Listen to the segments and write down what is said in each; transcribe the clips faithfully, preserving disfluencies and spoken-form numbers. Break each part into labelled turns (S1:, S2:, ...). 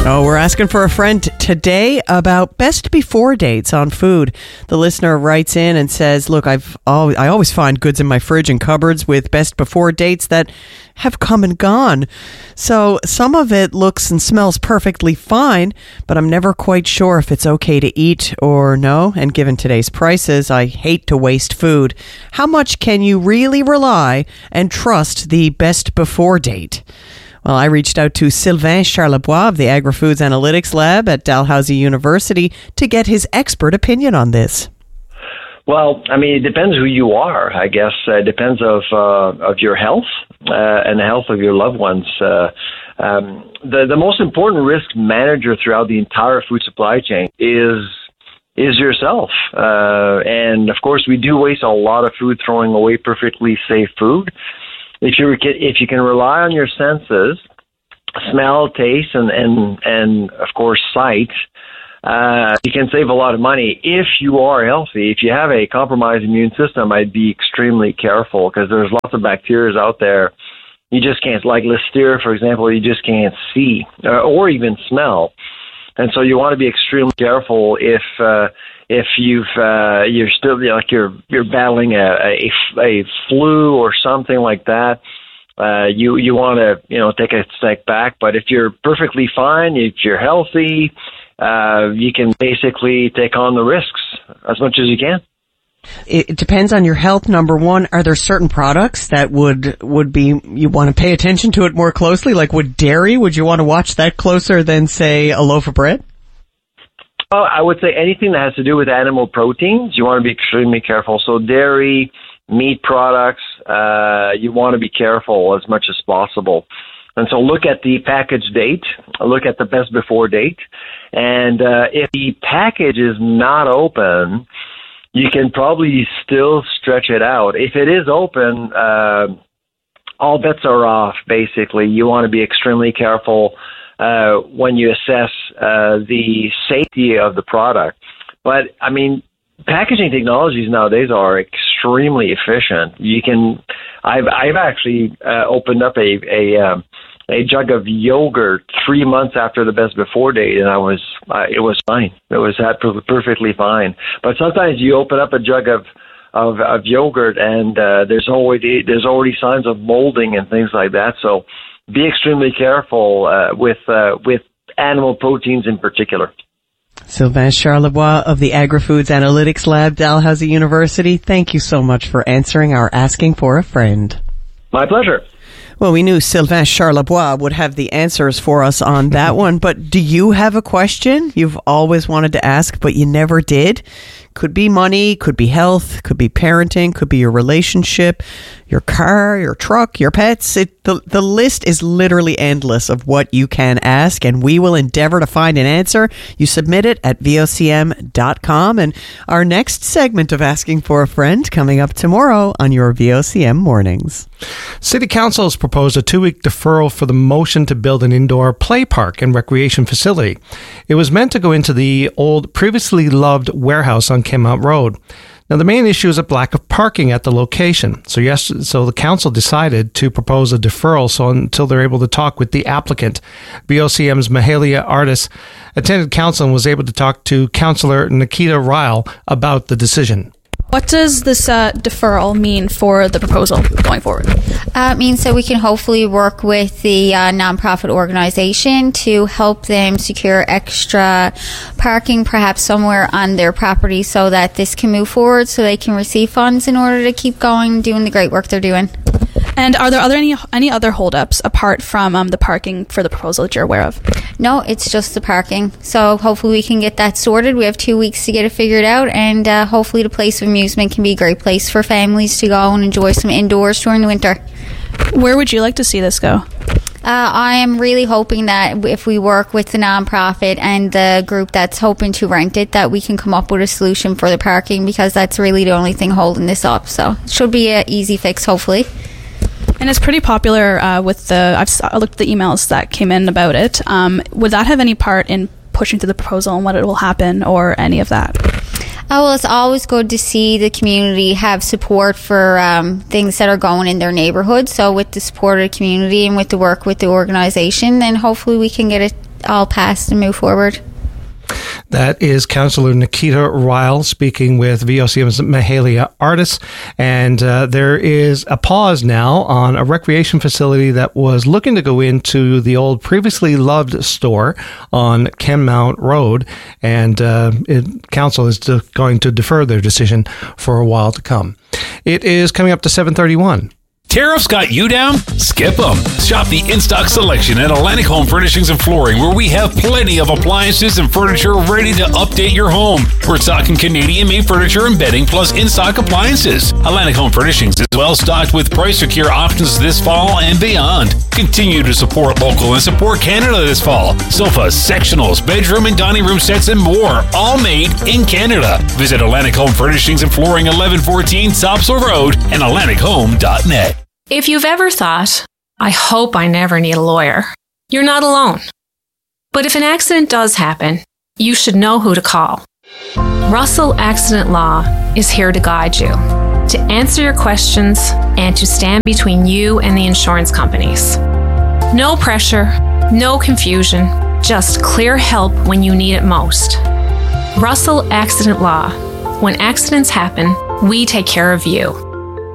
S1: Oh, we're asking for a friend today about best before dates on food. The listener writes in and says, look, I've always, I always find goods in my fridge and cupboards with best before dates that have come and gone. So some of it looks and smells perfectly fine, but I'm never quite sure if it's okay to eat or no. And given today's prices, I hate to waste food. How much can you really rely and trust the best before date? Well, I reached out to Sylvain Charlebois of the Agri-Foods Analytics Lab at Dalhousie University to get his expert opinion on this.
S2: Well, I mean, it depends who you are, I guess. Uh, it depends of uh, of your health uh, and the health of your loved ones. Uh, um, the, the most important risk manager throughout the entire food supply chain is is yourself. Uh, and, of course, we do waste a lot of food throwing away perfectly safe food. If you if you can rely on your senses, smell, taste, and and, and of course sight, uh, you can save a lot of money if you are healthy. If you have a compromised immune system, I'd be extremely careful because there's lots of bacteria out there. You just can't, like Listeria, for example, you just can't see uh, or even smell. And so you want to be extremely careful if uh, if you've uh, you're still like you're you're battling a, a, a flu or something like that. Uh, you you want to you know take a step back. But if you're perfectly fine, if you're healthy, uh, you can basically take on the risks as much as you can.
S1: It depends on your health. Number one, are there certain products that would would be you want to pay attention to it more closely? Like would dairy, would you want to watch that closer than, say, a loaf of bread?
S2: Well, I would say anything that has to do with animal proteins, you want to be extremely careful. So dairy, meat products, uh, you want to be careful as much as possible. And so look at the package date, look at the best before date, and uh, if the package is not open, you can probably still stretch it out. If it is open, uh, all bets are off, basically. You want to be extremely careful uh, when you assess uh, the safety of the product. But, I mean, packaging technologies nowadays are extremely efficient. You can, I've, I've actually uh, opened up a, a, um, a jug of yogurt three months after the best before date, and I was uh, it was fine. It was that perfectly fine. But sometimes you open up a jug of of, of yogurt, and uh, there's already there's already signs of molding and things like that. So be extremely careful uh, with uh, with animal proteins in particular.
S1: Sylvain Charlebois of the Agri-Foods Analytics Lab, Dalhousie University. Thank you so much for answering our Asking for a Friend.
S2: My pleasure.
S1: Well, we knew Sylvain Charlebois would have the answers for us on that one, but do you have a question you've always wanted to ask, but you never did? Could be money, could be health, could be parenting, could be your relationship, your car, your truck, your pets. It, the, the list is literally endless of what you can ask, and we will endeavor to find an answer. You submit it at V O C M dot com, and our next segment of Asking for a Friend coming up tomorrow on your V O C M Mornings.
S3: City Council has proposed a two-week deferral for the motion to build an indoor play park and recreation facility. It was meant to go into the old, previously loved warehouse on Kenmount Road. Now, the main issue is a lack of parking at the location. So, yes, so the council decided to propose a deferral so until they're able to talk with the applicant. V O C M's Mahalia Artis attended council and was able to talk to Councillor Nikita Ryle about the decision.
S4: What does this uh, deferral mean for the proposal going forward?
S5: Uh, it means that we can hopefully work with the uh, nonprofit organization to help them secure extra parking, perhaps somewhere on their property, so that this can move forward, so they can receive funds in order to keep going, doing the great work they're doing.
S4: And are there other any any other holdups apart from um, the parking for the proposal that you're aware of?
S5: No, it's just the parking. So hopefully we can get that sorted. We have two weeks to get it figured out, and uh, hopefully the place of amusement can be a great place for families to go and enjoy some indoors during the winter.
S4: Where would you like to see this go?
S5: Uh, I am really hoping that if we work with the nonprofit and the group that's hoping to rent it, that we can come up with a solution for the parking, because that's really the only thing holding this up. So it should be an easy fix, hopefully.
S4: And it's pretty popular uh, with the, I've I looked at the emails that came in about it. Um, would that have any part in pushing through the proposal and what it will happen, or any of that?
S5: Oh, well, it's always good to see the community have support for um, things that are going in their neighborhood. So with the support of the community and with the work with the organization, then hopefully we can get it all passed and move forward.
S3: That is Councillor Nikita Ryle speaking with V O C M's Mahalia Artis. And uh, there is a pause now on a recreation facility that was looking to go into the old previously loved store on Kenmount Road. And uh, it, Council is de- going to defer their decision for a while to come. It is coming up to seven thirty-one.
S6: Tariffs got you down? Skip them. Shop the in-stock selection at Atlantic Home Furnishings and Flooring, where we have plenty of appliances and furniture ready to update your home. We're stocking Canadian-made furniture and bedding, plus in-stock appliances. Atlantic Home Furnishings is well stocked with price-secure options this fall and beyond. Continue to support local and support Canada this fall. Sofas, sectionals, bedroom and dining room sets, and more, all made in Canada. Visit Atlantic Home Furnishings and Flooring, eleven fourteen Topsail Road, and atlantic home dot net.
S7: If you've ever thought, I hope I never need a lawyer, you're not alone. But if an accident does happen, you should know who to call. Russell Accident Law is here to guide you, to answer your questions, and to stand between you and the insurance companies. No pressure, no confusion, just clear help when you need it most. Russell Accident Law. When accidents happen, we take care of you.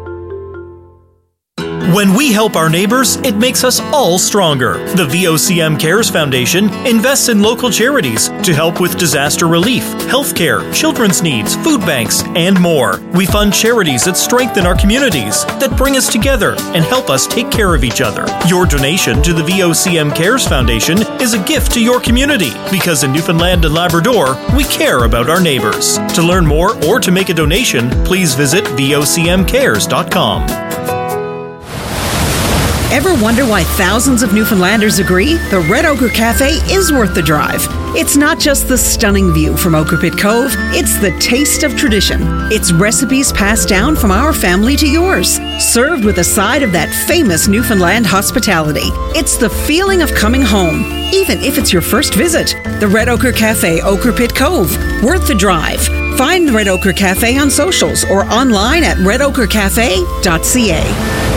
S8: When we help our neighbors, it makes us all stronger. The V O C M Cares Foundation invests in local charities to help with disaster relief, healthcare, children's needs, food banks, and more. We fund charities that strengthen our communities, that bring us together and help us take care of each other. Your donation to the V O C M Cares Foundation is a gift to your community, because in Newfoundland and Labrador, we care about our neighbors. To learn more or to make a donation, please visit V O C M cares dot com.
S9: Ever wonder why thousands of Newfoundlanders agree the Red Ochre Cafe is worth the drive? It's not just the stunning view from Ochre Pit Cove, it's the taste of tradition. It's recipes passed down from our family to yours, served with a side of that famous Newfoundland hospitality. It's the feeling of coming home, even if it's your first visit. The Red Ochre Cafe, Ochre Pit Cove, worth the drive. Find the Red Ochre Cafe on socials or online at red ochre cafe dot c a.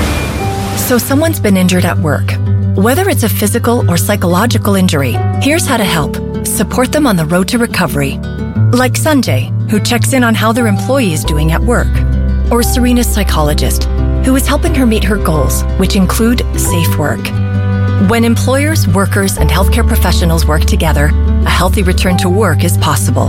S10: So someone's been injured at work. Whether it's a physical or psychological injury, here's how to help. Support them on the road to recovery. Like Sanjay, who checks in on how their employee is doing at work. Or Serena's psychologist, who is helping her meet her goals, which include safe work. When employers, workers, and healthcare professionals work together, a healthy return to work is possible.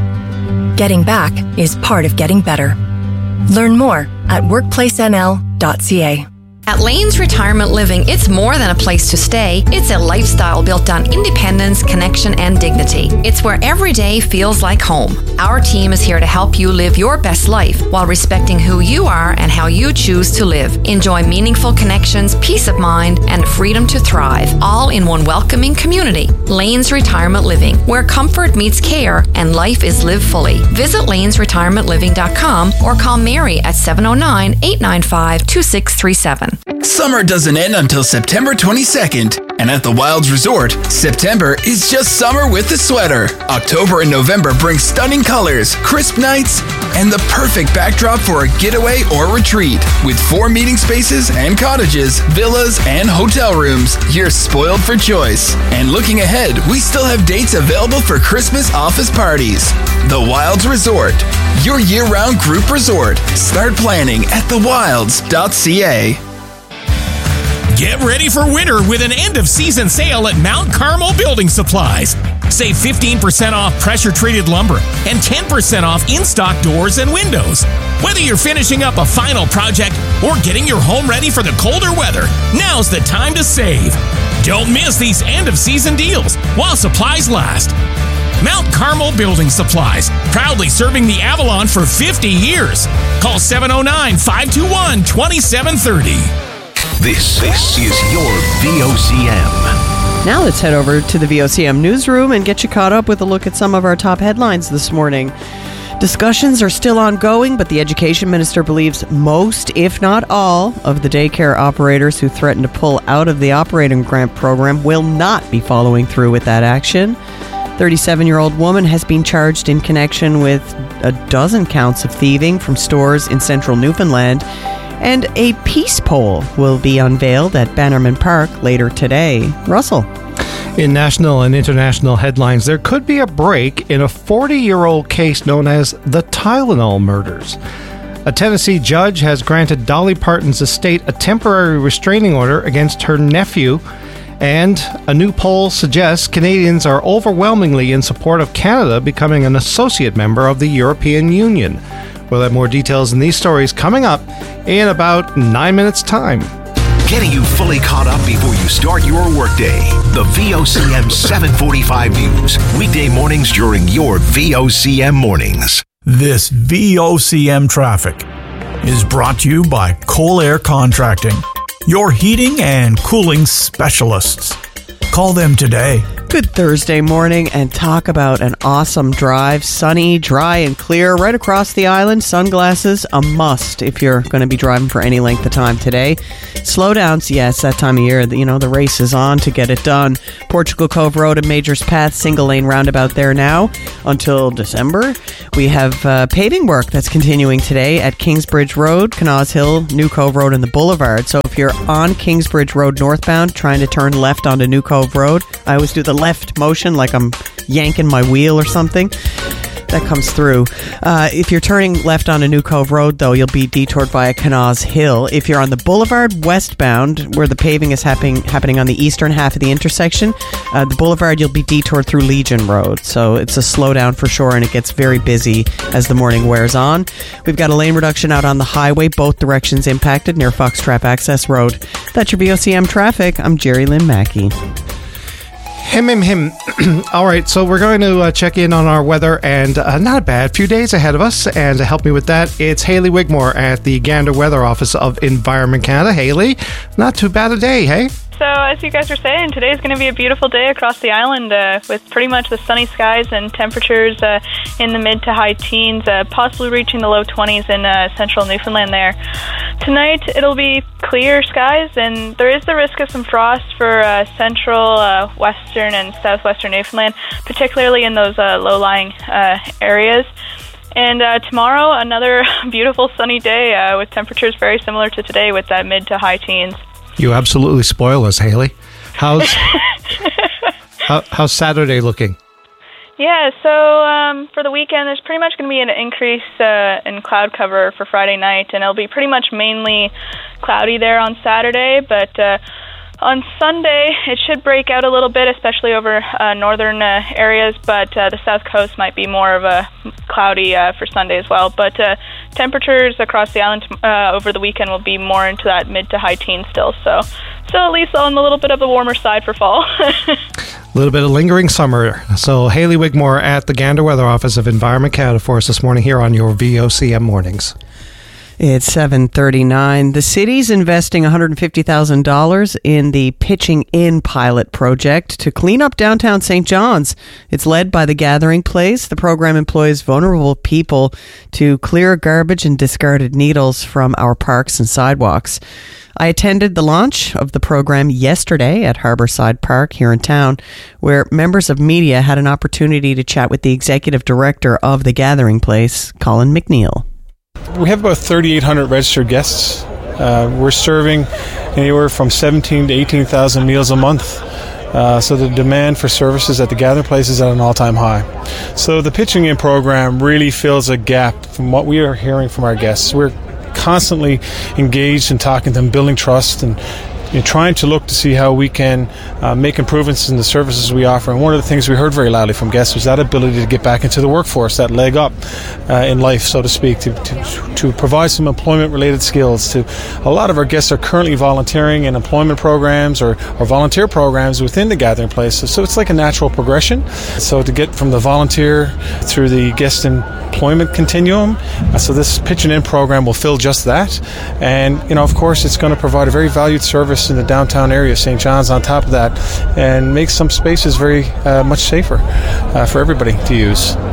S10: Getting back is part of getting better. Learn more at workplace n l dot c a.
S11: At Lanes Retirement Living, it's more than a place to stay. It's a lifestyle built on independence, connection, and dignity. It's where every day feels like home. Our team is here to help you live your best life while respecting who you are and how you choose to live. Enjoy meaningful connections, peace of mind, and freedom to thrive, all in one welcoming community. Lanes Retirement Living, where comfort meets care and life is lived fully. Visit lanes retirement living dot com or call Mary at seven oh nine, eight nine five, two six three seven.
S12: Summer doesn't end until September twenty-second, and at the Wilds Resort, September is just summer with a sweater. October and November bring stunning colors, crisp nights, and the perfect backdrop for a getaway or retreat. With four meeting spaces and cottages, villas, and hotel rooms, you're spoiled for choice. And looking ahead, we still have dates available for Christmas office parties. The Wilds Resort, your year-round group resort. Start planning at the wilds dot c a.
S13: Get ready for winter with an end-of-season sale at Mount Carmel Building Supplies. Save fifteen percent off pressure-treated lumber and ten percent off in-stock doors and windows. Whether you're finishing up a final project or getting your home ready for the colder weather, now's the time to save. Don't miss these end-of-season deals while supplies last. Mount Carmel Building Supplies, proudly serving the Avalon for fifty years. Call seven oh nine, five two one, two seven three oh.
S14: This, this is your V O C M.
S1: Now let's head over to the V O C M newsroom and get you caught up with a look at some of our top headlines this morning. Discussions are still ongoing, but the education minister believes most, if not all, of the daycare operators who threatened to pull out of the operating grant program will not be following through with that action. thirty-seven-year-old woman has been charged in connection with a dozen counts of thieving from stores in central Newfoundland. And a peace pole will be unveiled at Bannerman Park later today. Russell.
S3: In national and international headlines, there could be a break in a forty-year-old case known as the Tylenol murders. A Tennessee judge has granted Dolly Parton's estate a temporary restraining order against her nephew, and a new poll suggests Canadians are overwhelmingly in support of Canada becoming an associate member of the European Union. We'll have more details in these stories coming up in about nine minutes' time.
S14: Getting you fully caught up before you start your workday. The V O C M seven forty-five News. Weekday mornings during your V O C M mornings.
S15: This V O C M traffic is brought to you by Colair Contracting, your heating and cooling specialists. Call them today.
S1: Good Thursday morning, and talk about an awesome drive. Sunny, dry, and clear right across the island. Sunglasses, a must if you're going to be driving for any length of time today. Slowdowns, yes, that time of year, you know, the race is on to get it done. Portugal Cove Road and Majors Path, single lane roundabout there now until December. We have uh, paving work that's continuing today at Kingsbridge Road, Canals Hill, New Cove Road, and the Boulevard. So if you're on Kingsbridge Road northbound trying to turn left onto New Cove Road, I always do the left motion like I'm yanking my wheel or something. That comes through. Uh, if you're turning left on a New Cove Road, though, you'll be detoured via Canals Hill. If you're on the Boulevard westbound, where the paving is happening happening on the eastern half of the intersection, uh, the Boulevard, you'll be detoured through Legion Road. So it's a slowdown for sure, and it gets very busy as the morning wears on. We've got a lane reduction out on the highway, both directions impacted near Foxtrap Access Road. That's your V O C M traffic. I'm Jerry Lynn Mackey.
S3: Him, him, him. All right, so we're going to uh, check in on our weather, and uh, not a bad few days ahead of us. And to help me with that, it's Hayley Wigmore at the Gander Weather Office of Environment Canada. Hayley, not too bad a day, hey?
S16: So, as you guys were saying, today's going to be a beautiful day across the island uh, with pretty much the sunny skies and temperatures uh, in the mid to high teens, uh, possibly reaching the low twenties in uh, central Newfoundland there. Tonight, it'll be clear skies, and there is the risk of some frost for uh, central, uh, western, and southwestern Newfoundland, particularly in those uh, low-lying uh, areas. And uh, tomorrow, another beautiful sunny day uh, with temperatures very similar to today with uh, mid to high teens.
S3: You absolutely spoil us, Hayley. How's how, how's Saturday looking?
S16: Yeah, so um, for the weekend, there's pretty much going to be an increase uh, in cloud cover for Friday night, and it'll be pretty much mainly cloudy there on Saturday, but uh, on Sunday, it should break out a little bit, especially over uh, northern uh, areas, but uh, the south coast might be more of a cloudy uh, for Sunday as well. But uh, temperatures across the island uh, over the weekend will be more into that mid to high teens still, so so at least on a little bit of the warmer side for fall.
S3: A little bit of lingering summer. So Hayley Wigmore at the Gander Weather Office of Environment Canada for us this morning here on your V O C M Mornings.
S1: It's seven thirty-nine. The city's investing one hundred fifty thousand dollars in the Pitching In pilot project to clean up downtown Saint John's. It's led by the Gathering Place. The program employs vulnerable people to clear garbage and discarded needles from our parks and sidewalks. I attended the launch of the program yesterday at Harborside Park here in town, where members of media had an opportunity to chat with the executive director of the Gathering Place, Colin McNeil.
S17: We have about thirty-eight hundred registered guests. Uh, we're serving anywhere from seventeen to eighteen thousand meals a month. Uh, so the demand for services at the Gathering Place is at an all-time high. So the Pitching In program really fills a gap from what we are hearing from our guests. We're constantly engaged in talking to them, building trust, and you know, trying to look to see how we can uh, make improvements in the services we offer. And one of the things we heard very loudly from guests was that ability to get back into the workforce, that leg up uh, in life, so to speak, to, to, to provide some employment-related skills. To a lot of our guests are currently volunteering in employment programs or, or volunteer programs within the Gathering Place. So, so it's like a natural progression. So to get from the volunteer through the guest employment continuum, uh, so this Pitching In program will fill just that. And, you know, of course, it's going to provide a very valued service in the downtown area, Saint John's on top of that, and make some spaces very uh, much safer uh, for everybody to use.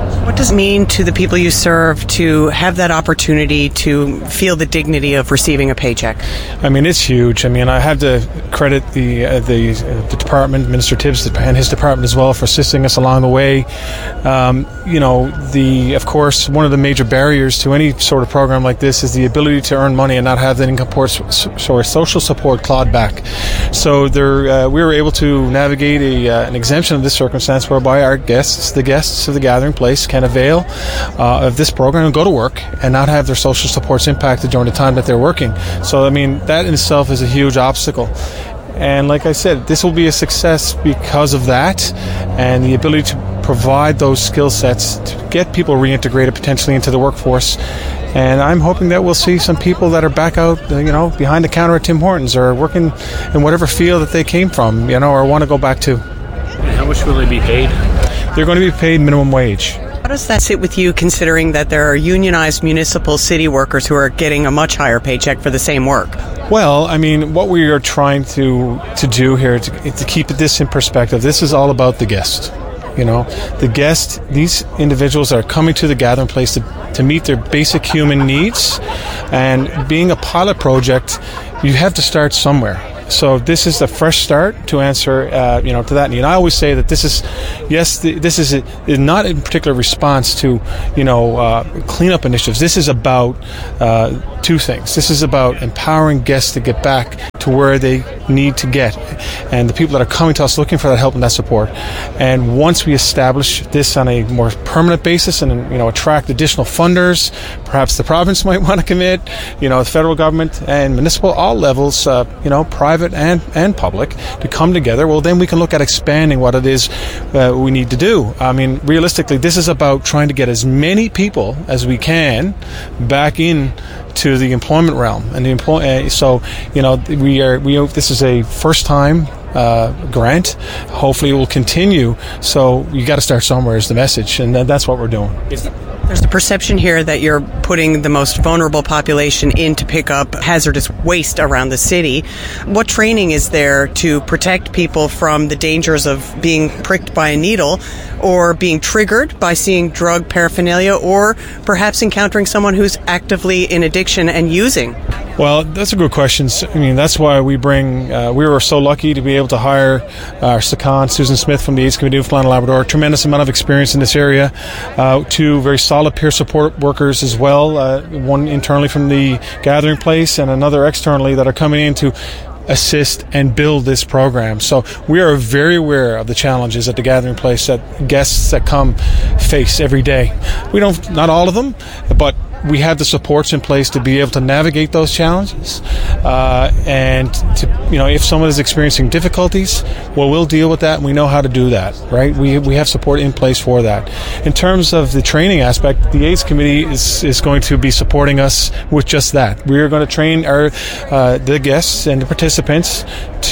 S1: What does it mean to the people you serve to have that opportunity to feel the dignity of receiving a paycheck?
S17: I mean, it's huge. I mean, I have to credit the uh, the, uh, the department, Minister Tibbs, and his department as well for assisting us along the way. Um, you know, the of course, one of the major barriers to any sort of program like this is the ability to earn money and not have that income support, sorry, social support clawed back. So there, uh, we were able to navigate a, uh, an exemption of this circumstance whereby our guests, the guests of the Gathering Place, can avail uh, of this program and go to work and not have their social supports impacted during the time that they're working. So, I mean, that in itself is a huge obstacle. And like I said, this will be a success because of that and the ability to provide those skill sets to get people reintegrated potentially into the workforce. And I'm hoping that we'll see some people that are back out, you know, behind the counter at Tim Hortons or working in whatever field that they came from, you know, or want to go back to.
S18: And how much will they be paid?
S17: They're going to be paid minimum wage.
S1: How does that sit with you, considering that there are unionized municipal city workers who are getting a much higher paycheck for the same work?
S17: Well, I mean, what we are trying to to do here to, to keep this in perspective, this is all about the guest. You know, the guest, these individuals that are coming to the Gathering Place to, to meet their basic human needs, and being a pilot project, you have to start somewhere. So this is a fresh start to answer, uh, you know, to that need. I always say that this is, yes, the, this is, a, is not in particular response to, you know, uh, cleanup initiatives. This is about uh, two things. This is about empowering guests to get back to where they need to get, and the people that are coming to us looking for that help and that support. And once we establish this on a more permanent basis and, you know, attract additional funders, perhaps the province might want to commit, you know, the federal government and municipal, all levels, uh, you know, private and, and public, to come together, well, then we can look at expanding what it is uh, we need to do. I mean, realistically, this is about trying to get as many people as we can back in to the employment realm. And the employ- uh, so, you know, we are, we, this is a first time Uh, grant. Hopefully it will continue. So you got to start somewhere is the message, and that's what we're doing.
S1: There's a perception here that you're putting the most vulnerable population in to pick up hazardous waste around the city. What training is there to protect people from the dangers of being pricked by a needle, or being triggered by seeing drug paraphernalia, or perhaps encountering someone who's actively in addiction and using?
S17: Well, that's a good question. I mean, that's why we bring, uh, we were so lucky to be able to hire our uh, Sakan, Susan Smith from the AIDS Committee of Newfoundland and Labrador, a tremendous amount of experience in this area, uh, two very solid peer support workers as well, uh, one internally from the Gathering Place and another externally that are coming in to assist and build this program. So we are very aware of the challenges at the Gathering Place that guests that come face every day. We don't, not all of them, but we have the supports in place to be able to navigate those challenges, uh, and to, you know, if someone is experiencing difficulties, well, we'll deal with that, and we know how to do that, right? We we have support in place for that. In terms of the training aspect, the AIDS Committee is is going to be supporting us with just that. We are going to train our uh, the guests and the participants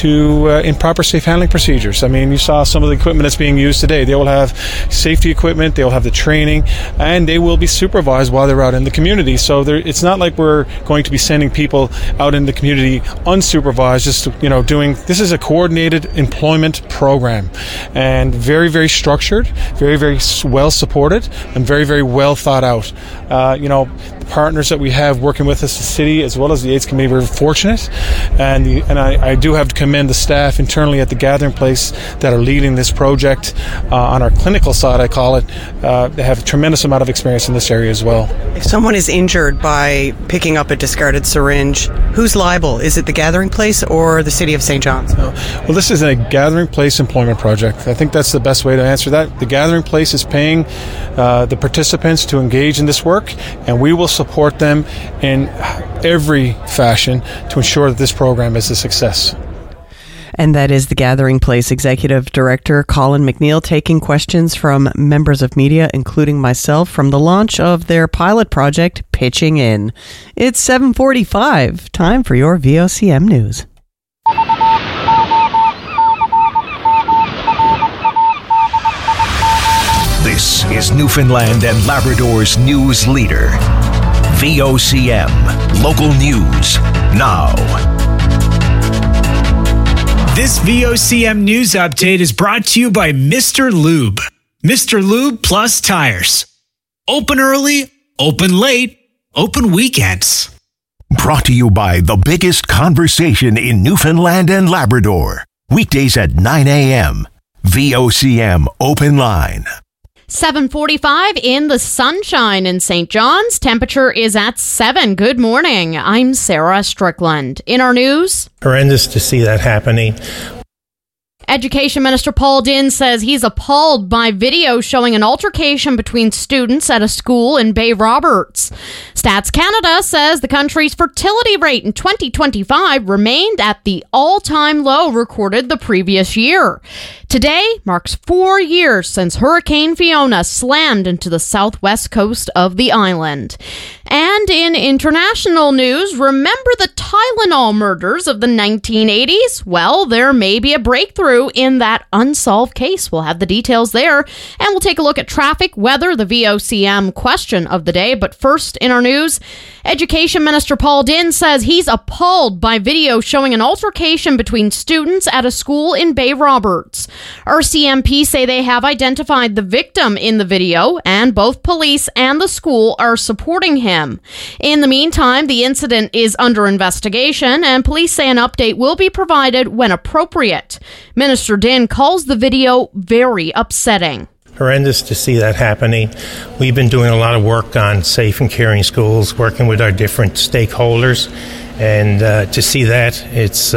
S17: to uh, in proper safe handling procedures. I mean, you saw some of the equipment that's being used today. They will have safety equipment, they will have the training, and they will be supervised while they're out in the community. So there, it's not like we're going to be sending people out in the community unsupervised, just, you know, doing, this is a coordinated employment program, and very, very structured, very, very well supported, and very, very well thought out. Uh, you know, the partners that we have working with us, the city as well as the AIDS Committee, we're fortunate, and the, and I, I do have to commend the staff internally at the Gathering Place that are leading this project uh, on our clinical side, I call it. Uh, they have a tremendous amount of experience in this area as well.
S1: If someone is injured by picking up a discarded syringe, who's liable? Is it the Gathering Place or the City of Saint John's?
S17: Well, this is a Gathering Place employment project. I think that's the best way to answer that. The Gathering Place is paying uh, the participants to engage in this work, and we will support them in every fashion to ensure that this program is a success.
S1: And that is the Gathering Place Executive Director, Colin McNeil, taking questions from members of media, including myself, from the launch of their pilot project, Pitching In. It's seven forty-five. Time for your V O C M news.
S14: This is Newfoundland and Labrador's news leader. V O C M. Local news now.
S19: This V O C M news update is brought to you by Mister Lube. Mister Lube Plus Tires. Open early, open late, open weekends.
S14: Brought to you by the biggest conversation in Newfoundland and Labrador. Weekdays at nine a.m. V O C M Open Line.
S20: seven forty-five in the sunshine in Saint John's. Temperature is at seven. Good morning. I'm Sarah Strickland. In our news,
S21: horrendous to see that happening.
S20: Education Minister Paul Dinn says he's appalled by video showing an altercation between students at a school in Bay Roberts. Stats Canada says the country's fertility rate in twenty twenty-five remained at the all-time low recorded the previous year. Today marks four years since Hurricane Fiona slammed into the southwest coast of the island. And in international news, remember the Tylenol murders of the nineteen eighties? Well, there may be a breakthrough in that unsolved case. We'll have the details there. And we'll take a look at traffic, weather, the V O C M question of the day. But first in our news, Education Minister Paul Dinn says he's appalled by video showing an altercation between students at a school in Bay Roberts. R C M P say they have identified the victim in the video, and both police and the school are supporting him. In the meantime, the incident is under investigation, and police say an update will be provided when appropriate. Minister Dinn calls the video very upsetting.
S21: Horrendous to see that happening. We've been doing a lot of work on safe and caring schools, working with our different stakeholders, and uh, to see that, it's